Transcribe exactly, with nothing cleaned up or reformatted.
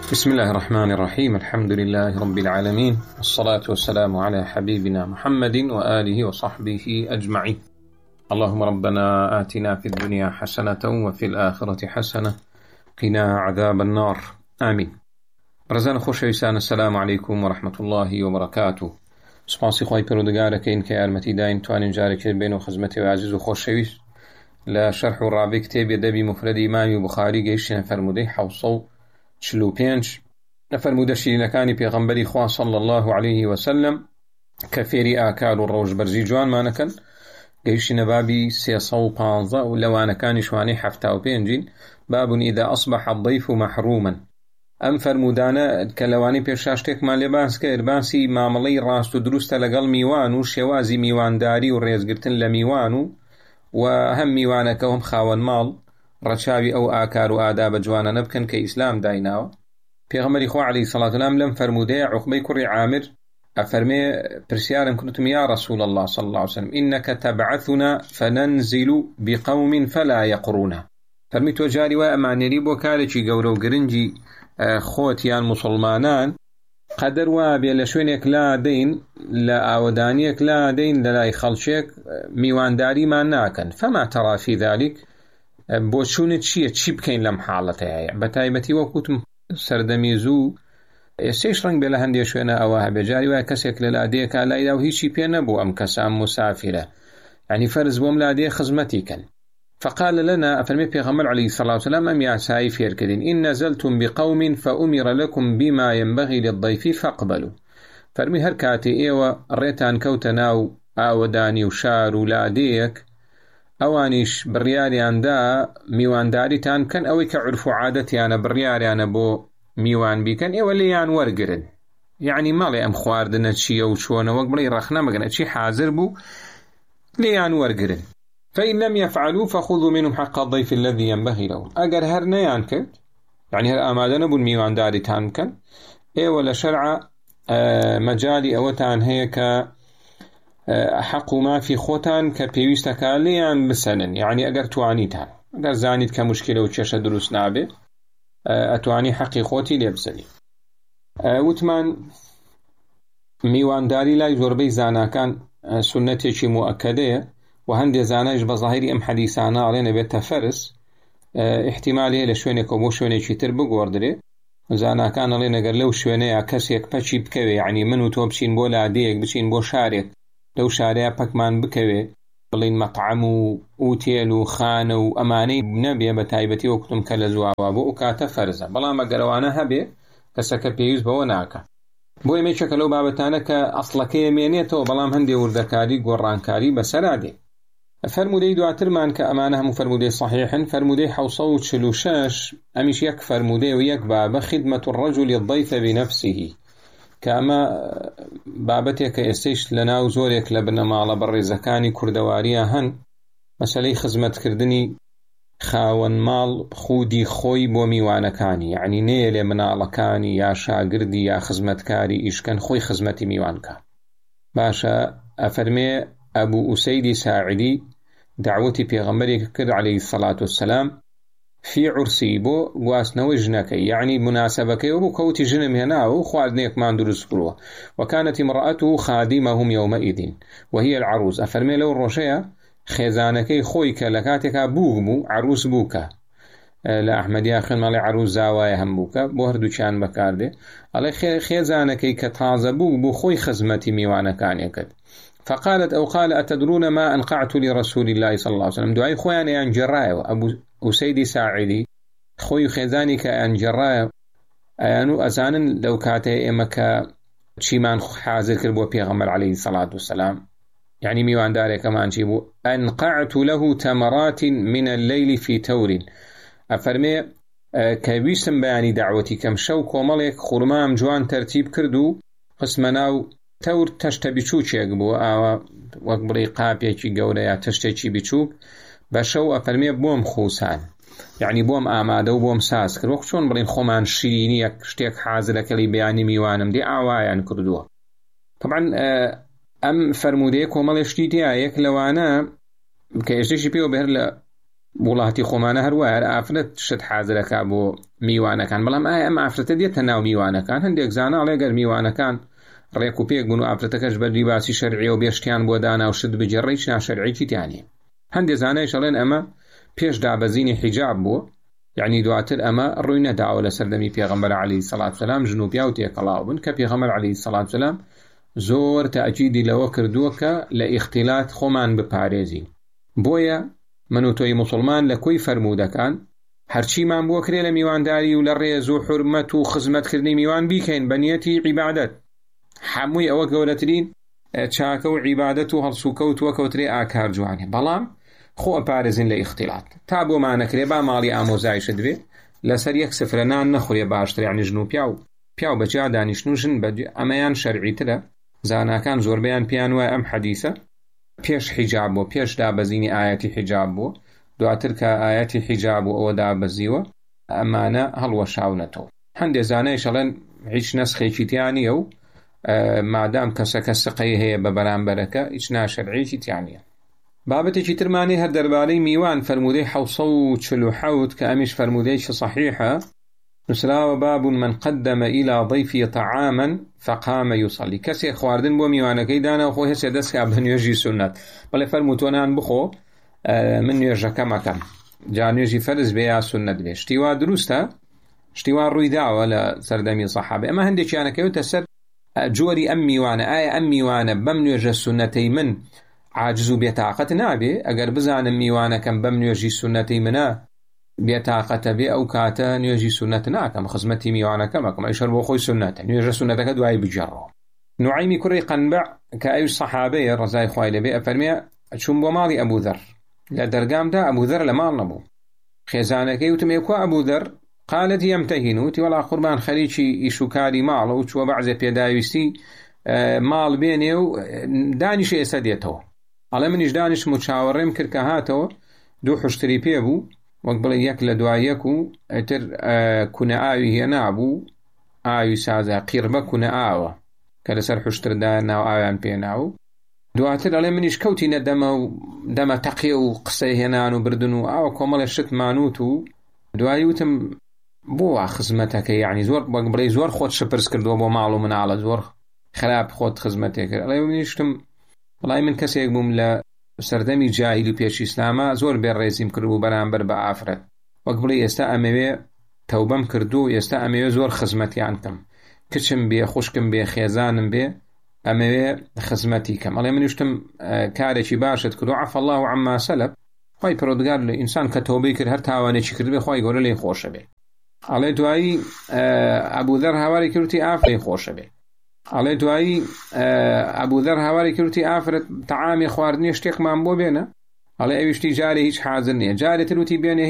بسم الله الرحمن الرحيم. الحمد لله رب العالمين، والصلاة والسلام على حبيبنا محمد وآله وصحبه أجمعين. اللهم ربنا آتنا في الدنيا حسنة وفي الآخرة حسنة قنا عذاب النار، آمين. رزان خوشویسان، السلام عليكم ورحمة الله وبركاته. سپاسی خواهی پرودگارك إن كأرمتي داين توانين جارك بين وخزمتي وعزيز وخوشويس لا شرح الرابع كتاب يدبي مفرد إمام بخاري قيشنا فرمودي حوصو شلو بينج نفرمود شيرينەکانی پێغەمبەری خوا صلى الله عليه وسلم کە فێری ئاکار و ڕەوژبەرزی جوانمانەکەن. گەیشتینە بابی سێسەد و پانزە و لەوانەکانی شوانەی حەفتا و پێنجین. باب إذا أصبح الضيف محروما. ئەم فەرمودانە کە لەوانەی پێشا شتێکمان لێ باس کرد، باسی مامەڵەی ڕاست و دروستە لەگەڵ میوان و شێوازی میوانداری و ڕێزگرتن لە میوان و و هەم میوانەکە و هەم خاوەن ماڵ ڕەچاوی ئەو ئاکار و ئادابە جوانە نەبکەن کە ئیسلام دایناوە. پێغەمبەری خوا عەلەیهی سەڵاتو وەسەلام لەم فەرمودەیە عوقبەی کوڕی عامر ئەفەرمێ پرسیارم کردوتم یا رسول الله صلى الله عليه وسلم إنك تبعثنا فننزل بقوم فلا يقرونا. فەرمی تۆ جاری وای ئەمانێری بۆ کارێکی گەورە و گرنگی خۆتیان مسلمانان قەدەر وا بێ لە شوێنێک لا دەین، لە ئاوەدانیەک لا دەین، لە لای خەڵکێک میوانداریمان ناکەن. فما ترى في ذلك؟ بۆ چوونت چییە؟ چی بکەین لەم حاڵەتەیە؟ بەتایبەتی وەکوتم سەردەمی زوو ئێستەیش ڕەنگ بێ لە هەندێک شوێنە ئەوە هەبێ، جاری وایە کەسێک لە لادەیەکا لایدا و هیچی پێ نەبوو، ئەم کەسام مسافرە، یعنی فەرز بۆم لادەیە خزمەتی کەن. فقال لنا أفرمي پیغمبر عليه الصلاة والسلام أم يعساي فيركدين إن نزلتم بقوم فأمر لكم بما ينبغي للضيف فاقبلوا. فرمي هر كاتي إيوة ريتان كوتناو آوداني وشار ولاديك أوانيش برياري عندا ميوان داريتان كان أوي كعرف عادتي أنا برياري أنا بو ميوان بيكن إيوة ليان ورقرن، يعني مالي أم خواردنا تشي وشونا وقبلي رخنا مقنا تشي حازر بو ليان ورقرن. فإن لم يفعلوا فخذوا منهم حق الضيف الذي ينبغي له. أجر هرنيان كد يعني هر آمادنا بون ميوان داري تان كان إيه ولا شرع آه مجالي أوتان هيك آه حق ما في خوتان كبيوستك ليان بسنن، يعني أجر توانيتان أجر زانيت كمشكلة وتشاشة دروس نابه آه أتواني حقي خوتي ليبسني. آه وثمان ميوان داري لا يزوربي زانا كان آه سنتي شي مؤكدة، وهندي زاناش بظاهري أم حديثانا علينا بيت فرس اه احتمالي لشوينك ومو شوينك تر بقوردري زانا كان علينا قال لو شويني كسيك بشي بكوي، يعني منو تو بشين بو لاديك بشين بو شارك لو شاريا بكمان بكوي بلين مطعم وأوتيل وخان وأماني بنبي بتايبتي وكتم كالزوا وابو وكاتا فرزا بلا ما قروانا هبي كسك بيوز بوناكا بو يمي شكلو بابتانا كأصلكي يمينيتو بلام هندي وردكاري قرانكاري بسرادي. فرمودي دواترمان كأمانها مفرمودي صحيحا فرمودي حوصوت شلوشاش أميش يك فرمودي ويك بابا خدمة الرجل الضيف بنفسه، كأما بابتك يستيش لنا وزوريك لبنا مالا بري زكاني كردواريا هن مسالي خزمت كردني خاون مال خودي خوي بوميوانكاني، يعني نيلي منالكاني يا شاقردي يا خزمتكاري إشكن خوي خزمتي ميوانكا. باشا أفرمي أبو أسيد ساعدي دعوتي بيغمبري كر عليه الصلاة والسلام في عرسي بو قواسنو جنكي، يعني مناسبك وبو كوتي جنم هنا وخوادنيك ما ندرس كروه. وكانت امرأته خادمهم يومئذ وهي العروس. أفرمي لو الرشية خيزانكي خويك لكاتك بوغمو عروس بوكا لا أحمد يا أخي مالي عروس زاوايا هم بوكا بوهردو كان بكارده على خيزانكي كتازة بوغ بو خوي خزمتي ميوانا كان يكد. فقالت أو قال أتدرون ما أنقعت لرسول الله صلى الله عليه وسلم؟ دعي خويا أنا أنجرايو أبو أسيدي ساعدي خوي خيزاني كأنجرايو أيانو أزانا لو كاتي إمكا شيمان حازر كربو بيغمر عليه الصلاة والسلام، يعني ميوان داري كمان شيبو أنقعت له تمرات من الليل في تور. أفرمي كبيسم بياني دعوتي كم شوك وملك خرمام جوان ترتيب كردو قسمناو تور تشتە بیچووکێک بوو ئاوا وەک بڕی قاپێکی گەورە یا تشتێکی بیچووک بە شەو ئەفەرمێ بۆم خوسان، یعنی بۆم ئامادە و بۆم ساز کرد، وەک چۆن بڵین خۆمان شیرینی یەک شتێک حازرەکەی بەیانی میوانم دێ ئاوایان کردووە. طبعا ئەم فەرمودەیە کۆمەڵێ شتی تایە، یەک لەوانە کە ئێشتێکی پێوە بەهر لە وڵاتی خۆمانە هەروایە ئافرەت شت حازرەکە بۆ میوانەکان، بەڵام ئایا ئەم ئافرەتە دێتە ناو میوانەکان؟ هەندێک زاناڵێ گەر میوانەکان ڕێک و پێک بوون و ئافرەتەکەش بە لیباسی شەرعی و بێشتیان بۆ دانا و شت بجێڕی ناشەرعی تیانێ. هەندێک زانایش ئەڵێن ئەمە پێش دابەزینی حیجاب بووە، یعنی دواتر ئەمە ڕووی نەداوە لە سەردەمی پێغەمبەر عەلەیهی سەڵات وسەلام ژن و پیا و تێکەڵاو بن کە پێغەمبەر عەلەیهی سەڵات وسەلام زۆر تاکیدی لەوە کردووە کە لە ئیختیلات خۆمان بپارێزین. بۆیە من و تۆی موسڵمان لە کۆی فەرمودەکان هەرچیمان بۆ کرێ لە میوانداری و لە ڕێز و حورمەت و خزمەتکردنی میوان بیکەین بە نیەتی عیبادەت. هەمووی ئەوە گەورەترین چاکە و عیبادەت و هەڵسوکەوت وەکەوترێ ئاکار جوانێ، بەڵام خۆ ئەپارێزین لە ئیختیلات. تا بۆ مانەکرێ با ماڵی ئامۆزایشت بێ لەسەر یەک سفرە نان نەخورێ باشتر، یعنی ژن و پیا و پیا و بەجیا دانیشتن و ژن بەجیا، ئەمەیان شەرعیترە. زاناکان زۆربەیان پیان وایە ئەم حەدیثە پێش حیجاب بوو، پێش دابەزینی ئاەتی حیجاب بوو، دواتر کە ئاەتی حیجاب و ئەوە دابەزیوە ئەمانە هەڵوەشاونەتەوە. هەندێک زانایش ئەڵێن هیچ نەسخێکی تیانیە و مادام کەسەکە سقەی هەیە بە بەرامبەرەکە هیچ ناشەرعیەکی تیانیە. بابەتێکی ترمانی هەر دەربارەی میوان فەرمودەی حەوت و چل و حەوت کە ئەمیش فەرمودەیەکی صحیحە، نووسراوە باب من قدم إلى ضيفه طعاما فقام يصلي. کەسێک خواردن بۆ میوانەکەی دانا و خۆی هەسێ دەستکا بە نوێژی سونەت، بەڵێ فەرموو تۆ نان بخۆ من نوێژەکەم ئەکەم، جا نوێژی فەرز بێ یا سونەت بێ. شتی وا دروستە، شتی وا ڕووی داوە لە سەردەمی سەحابە. ئەمە هەندێکیانەکەوتە سەر جۆری ئەم میوانە، ئایا ئەم میوانە بەم نوێژە سونەتەی من عاجز و بێتاقەت نابێ؟ ئەگەر بزانم میوانەکەم بەم نوێژی سونەتەی منە بێتاقەتە بێ ئەو کاتە نوێژی سونەت ناکەم، خزمەتی میوانەکەم ئەکەم، ئەیشەر بۆ خۆی سونەتە، نوێژە سونەتەکە دوای بجێڕەوە. نوعیمی کوڕی قەنبع کە ئەویش سەحابەیە ڕەزای خوای لەبێ ئەفەرمێ چوون بۆ ماڵی ئەبوذەر، لە دەرگامدا ئەبوذەر لە ماڵ نەبوو. خێزانەکەی وتم ئێ کوا ئەبوذەر؟ قالت يمتهن، وتی وەڵا قوربان خەریکی ئیش و کاری ماڵە و چووە بەعزێ پێداویستی ماڵ بێنێ و دانیشە ئێستا دێتەوە. ئەڵێ منیش دانیشم و چاوەڕێم کرد کە هاتەوە، دوو حشتری پێ بوو وەک بڵێ یەک لە دوای یەک و ئەتر کونە ئاوی هێنابوو، ئاوی سازە قیربە کونە ئاوە کە لەسەر حشتردا ناو ئاویان پێناو. دواتر ئەڵێ منیش کەوتی نەدەمە و دەمە تەقیە و قسەی هێنان و بردن و ئاوە کۆمەڵێ شت مانوت و دوایی وتم بۆ وا خزمەتەکە، یعنی زۆر وەک بڵێ زۆر خۆت شپرس کردووە بۆ ماڵ و مناڵە، زۆر خراپ خۆت خزمەتێ کرد. ئەڵێ منیشتم وڵای من کەسێک بووم لە سەردەمی جاهیلی پێش ئیسلامە زۆر بێڕێزیم کردبوو بەرامبەر بە ئافرەت، وەک بڵێ ئێستا ئەمەوێ تەوبەم کردو و ئێستا ئەمەوێ زۆر خزمەتیان کەم، کچم بێ خوشکم بێ خێزانم بێ ئەمەوێ خزمەتی کەم. ئەڵێ منیشتم کارێکی باشت کردو عەفا الله عما سەلەف، خوای پەروەردگار لە ئینسان کە تەوبەی کرد هەر تاوانێکی کرد بێ خوای گەورە لێی خۆشە بێ. ئەڵێ دوایی ئەبوذەر هاواری کردوتی ئافرەت خۆشە بێ. ئەڵێ دوایی ئەبوذەر هاواری کردوتی ئافرەت تەعامی خواردنی شتێکمان بۆ بێنە؟ ئەڵێ ئەویشتی جارێ هیچ حازر نییە. جارێتر وتی بێنێ